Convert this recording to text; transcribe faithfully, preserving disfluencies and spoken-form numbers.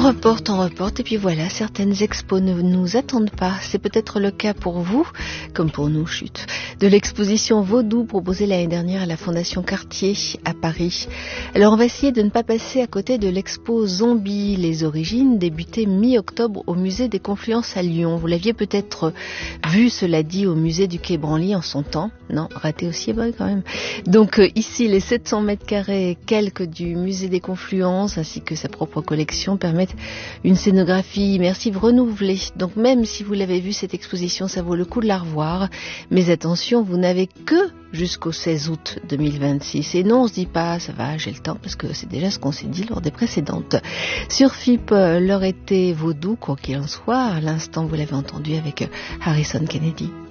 reporte, on reporte, et puis voilà, certaines expos ne nous attendent pas. C'est peut-être le cas pour vous, comme pour nous, chut, de l'exposition Vaudou proposée l'année dernière à la Fondation Cartier à Paris. Alors on va essayer de ne pas passer à côté de l'expo Zombie. Les origines débutaient mi-octobre au musée des Confluences à Lyon. Vous l'aviez peut-être vu, cela dit, au musée du Quai Branly en son temps. Non, raté aussi, bon, quand même. Donc euh, ici, les sept cents mètres carrés quelques du musée des Confluences ainsi que sa propre collection permettent une scénographie immersive renouvelée. Donc même si vous l'avez vu, cette exposition, ça vaut le coup de la revoir. Mais attention, vous n'avez que jusqu'au seize août deux mille vingt-six. Et non, on se dit pas, ça va, j'ai le temps, parce que c'est déjà ce qu'on s'est dit lors des précédentes. Sur F I P, l'heure était Vaudou, quoi qu'il en soit. À l'instant, vous l'avez entendu avec Harrison Kennedy.